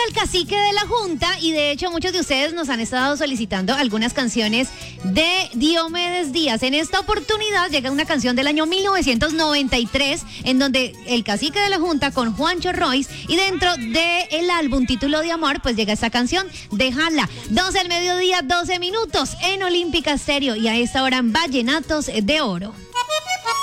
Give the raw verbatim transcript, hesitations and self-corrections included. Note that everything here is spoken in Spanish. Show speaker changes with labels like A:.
A: al cacique de la Junta y de hecho muchos de ustedes nos han estado solicitando algunas canciones de Diomedes Díaz. En esta oportunidad llega una canción del año mil novecientos noventa y tres en donde el cacique de la Junta con Juancho Royce y dentro del álbum Título de Amor pues llega esta canción, Déjala. doce al mediodía, doce minutos en Olímpica Stereo y a esta hora en Vallenatos de Oro.